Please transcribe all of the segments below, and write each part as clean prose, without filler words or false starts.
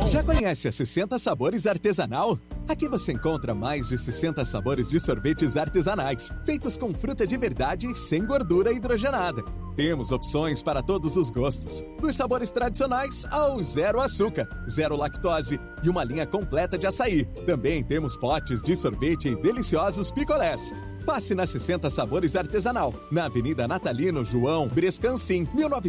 Já conhece a 60 Sabores Artesanal? Aqui você encontra mais de 60 sabores de sorvetes artesanais, feitos com fruta de verdade e sem gordura hidrogenada. Temos opções para todos os gostos, dos sabores tradicionais ao zero açúcar, zero lactose e uma linha completa de açaí. Também temos potes de sorvete em deliciosos picolés. Passe na 60 Sabores Artesanal, na Avenida Natalino João Brescancin,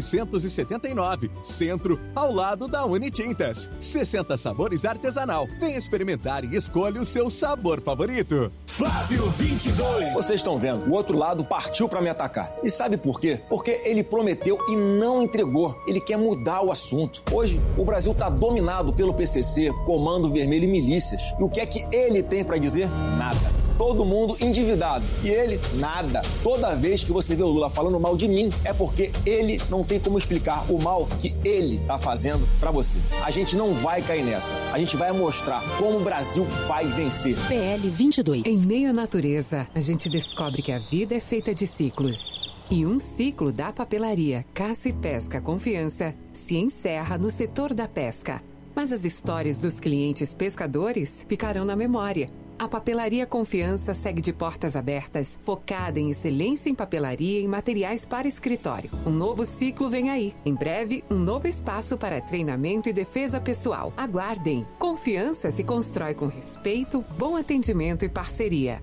1979, Centro, ao lado da Unitintas. 60 Sabores Artesanal. Venha experimentar e escolha o seu sabor favorito. Flávio 22. Vocês estão vendo, o outro lado partiu para me atacar. E sabe por quê? Porque ele prometeu e não entregou. Ele quer mudar o assunto. Hoje, o Brasil está dominado pelo PCC, Comando Vermelho e milícias. E o que é que ele tem para dizer? Nada. Todo mundo endividado. E ele, nada. Toda vez que você vê o Lula falando mal de mim, é porque ele não tem como explicar o mal que ele tá fazendo pra você. A gente não vai cair nessa. A gente vai mostrar como o Brasil vai vencer. PL 22. Em meio à natureza, a gente descobre que a vida é feita de ciclos. E um ciclo da papelaria Caça e Pesca Confiança se encerra no setor da pesca. Mas as histórias dos clientes pescadores ficarão na memória. A Papelaria Confiança segue de portas abertas, focada em excelência em papelaria e materiais para escritório. Um novo ciclo vem aí. Em breve, um novo espaço para treinamento e defesa pessoal. Aguardem. Confiança se constrói com respeito, bom atendimento e parceria.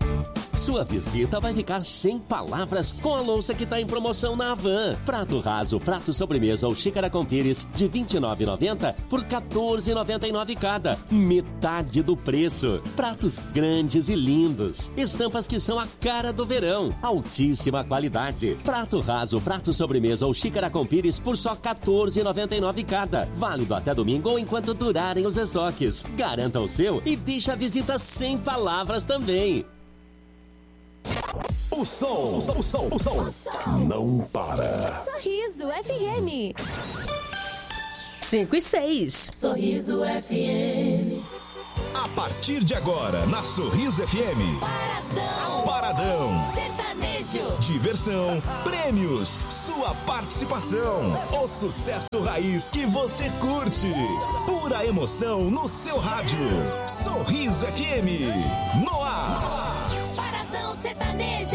Sua visita vai ficar sem palavras com a louça que está em promoção na Havan. Prato raso, prato sobremesa ou xícara com pires de R$ 29,90 por R$ 14,99 cada. Metade do preço. Pratos grandes e lindos. Estampas que são a cara do verão. Altíssima qualidade. Prato raso, prato sobremesa ou xícara com pires por só R$ 14,99 cada. Válido até domingo ou enquanto durarem os estoques. Garanta o seu e deixa a visita sem palavras também. O som não para. Sorriso FM. 5 e 6. Sorriso FM. A partir de agora, na Sorriso FM. Paradão. Sertanejo. Diversão, prêmios, sua participação. O sucesso raiz que você curte. Pura emoção no seu rádio. Sorriso FM. No ar. Sertanejo.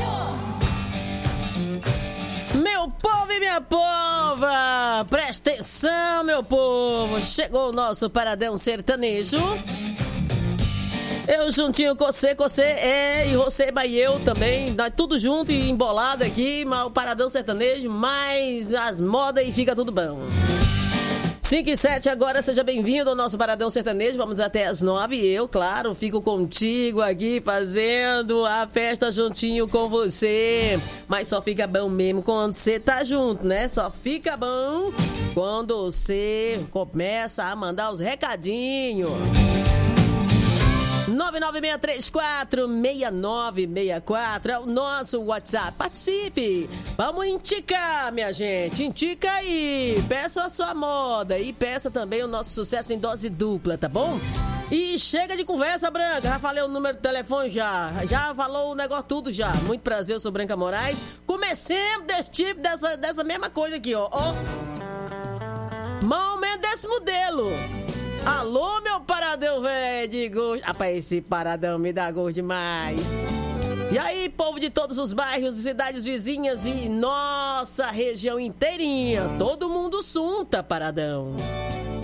Meu povo e minha pova, presta atenção, meu povo. Chegou o nosso Paradão Sertanejo. Eu juntinho com você, e você, mas eu também. Nós tudo junto e embolado aqui, mas o Paradão Sertanejo, mais as modas e fica tudo bom. 5 e 7 agora, seja bem-vindo ao nosso Paradão Sertanejo, vamos até as 9 e eu, claro, fico contigo aqui fazendo a festa juntinho com você, mas só fica bom mesmo quando você tá junto, né? Só fica bom quando você começa a mandar os recadinhos. 996346964 é o nosso WhatsApp. Participe! Vamos indicar, minha gente. Indica aí. Peça a sua moda e peça também o nosso sucesso em dose dupla, tá bom? E chega de conversa, Branca. Já falei o número do telefone já. Já falou o negócio tudo já. Muito prazer, eu sou Branca Moraes. Comecemos desse tipo, dessa mesma coisa aqui, ó. Momento desse modelo. Alô, meu paradão velho de gosto. Rapaz, esse paradão me dá gosto demais. E aí, povo de todos os bairros, cidades vizinhas e nossa região inteirinha. Todo mundo sunta, paradão.